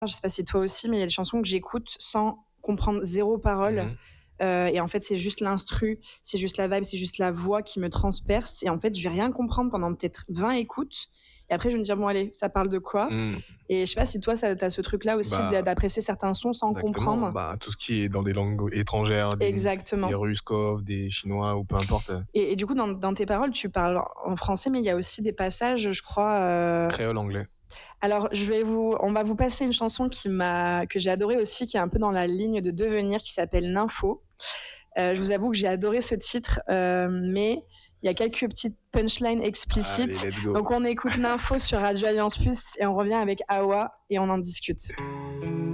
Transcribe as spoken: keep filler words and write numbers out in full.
je sais pas si toi aussi, mais il y a des chansons que j'écoute sans comprendre zéro parole. Mmh mh. Heu, et en fait, c'est juste l'instru, c'est juste la vibe, c'est juste la voix qui me transperce et en fait, je vais rien comprendre pendant peut-être vingt écoutes et après je vais me dire: «Bon allez, ça parle de quoi?» Mmh. et je sais pas si toi ça tu as ce truc-là aussi d'a Bah d'apprécier certains sons sans exactement, comprendre? bah, tout ce qui est dans des langues étrangères, des des Exactement. Russes, des Chinois ou peu importe, heu Et et du coup, dans dans tes paroles, tu parles en français, mais il y a aussi des passages, je crois, heu Créole anglais. alors je vais vous on va vous passer une chanson qui m'a que j'ai adorée aussi, qui est un peu dans la ligne de Devenir, qui s'appelle Nympho. Heu, je vous avoue que j'ai adoré ce titre, heu, mais il y a quelques petites punchlines Allez, explicites. let's go. Donc on écoute Nympho sur Radio Alliance Plus et on revient avec Awa et on en discute.